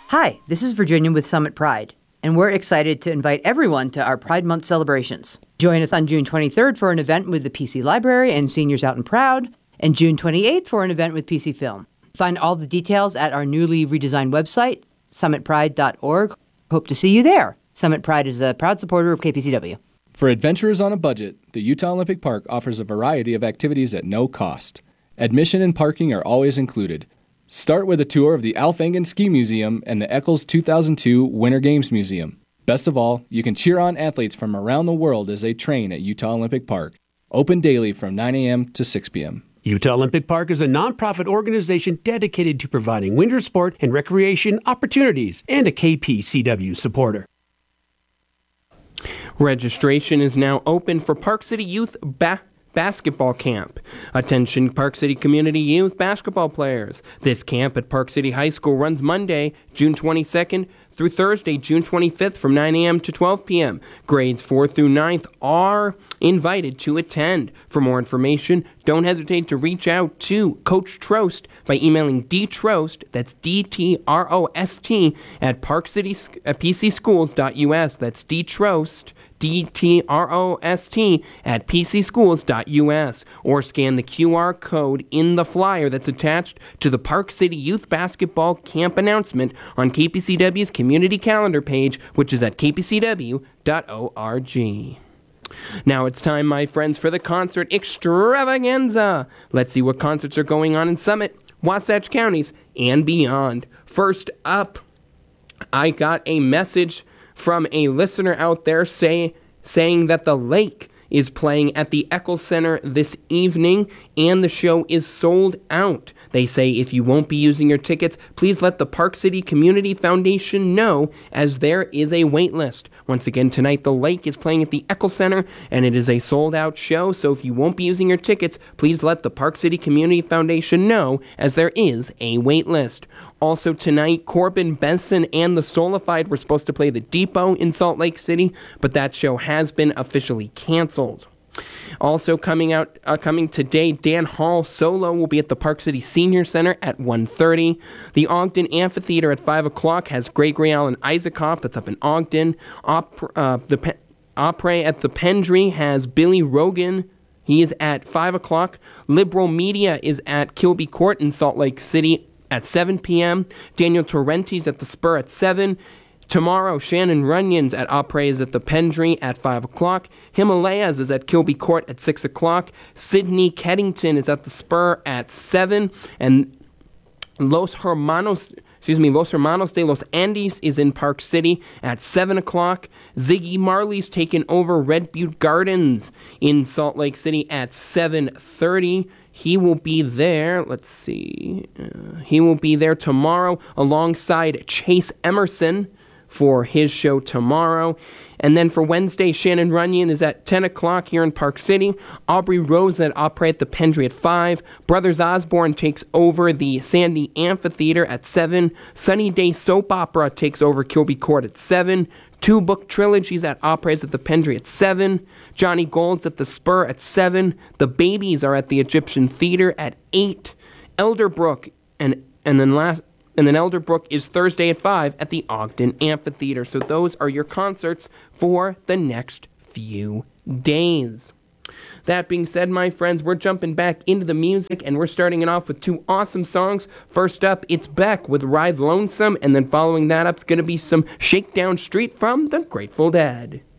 Hi, this is Virginia with Summit Pride, and we're excited to invite everyone to our Pride Month celebrations. Join us on June 23rd for an event with the PC Library and Seniors Out and Proud, and June 28th for an event with PC Film. Find all the details at our newly redesigned website, summitpride.org. Hope to see you there. Summit Pride is a proud supporter of KPCW. For adventurers on a budget, the Utah Olympic Park offers a variety of activities at no cost. Admission and parking are always included. Start with a tour of the Alf Engen Ski Museum and the Eccles 2002 Winter Games Museum. Best of all, you can cheer on athletes from around the world as they train at Utah Olympic Park. Open daily from 9 a.m. to 6 p.m. Utah Olympic Park is a nonprofit organization dedicated to providing winter sport and recreation opportunities and a KPCW supporter. Registration is now open for Park City Youth Basketball Camp. Attention Park City Community Youth basketball players. This camp at Park City High School runs Monday, June 22nd through Thursday, June 25th from 9 a.m. to 12 p.m. Grades 4th through 9th are invited to attend. For more information, don't hesitate to reach out to Coach Trost by emailing dtrost, that's D-T-R-O-S-T, at PCschools.us. That's dtrost, D-T-R-O-S-T, at PCschools.us, or scan the QR code in the flyer that's attached to the Park City Youth Basketball Camp announcement on KPCW's community calendar page, which is at kpcw.org. Now it's time, my friends, for the concert extravaganza. Let's see what concerts are going on in Summit, Wasatch Counties, and beyond. First up, I got a message from a listener out there saying that The Lake is playing at the Eccles Center this evening, and the show is sold out. They say if you won't be using your tickets, please let the Park City Community Foundation know, as there is a wait list. Once again, tonight The Lake is playing at the Eccles Center, and it is a sold-out show, so if you won't be using your tickets, please let the Park City Community Foundation know, as there is a wait list. Also tonight, Corbin Benson and the Solified were supposed to play the Depot in Salt Lake City, but that show has been officially canceled. Also coming today, Dan Hall solo will be at the Park City Senior Center at 1:30. The Ogden Amphitheater at 5 o'clock has Gregory Alan Isaacoff, that's up in Ogden. The Opry at the Pendry has Billy Rogan. He is at 5 o'clock. Liberal Media is at Kilby Court in Salt Lake City at 7 p.m. Daniel Torrenti's at the Spur at 7. Tomorrow, Shannon Runyon's at Opry is at the Pendry at 5 o'clock. Himalayas is at Kilby Court at 6 o'clock. Sydney Keddington is at the Spur at 7. And Los Hermanos de los Andes is in Park City at 7 o'clock. Ziggy Marley's taken over Red Butte Gardens in Salt Lake City at 7:30. He will be there, he will be there tomorrow alongside Chase Emerson for his show tomorrow. And then for Wednesday, Shannon Runyon is at 10 o'clock here in Park City. Aubrey Rose at Opry at the Pendry at 5. Brothers Osborne takes over the Sandy Amphitheater at 7. Sunny Day Soap Opera takes over Kilby Court at 7. 2 book trilogies at Opry's at the Pendry at 7. Johnny Gold's at the Spur at 7. The Babies are at the Egyptian Theater at 8. Elderbrook and then Elderbrook is Thursday at 5 at the Ogden Amphitheater. So those are your concerts for the next few days. That being said, my friends, we're jumping back into the music, and we're starting it off with 2 awesome songs. First up, it's Beck with Ride Lonesome, and then following that up is going to be some Shakedown Street from the Grateful Dead.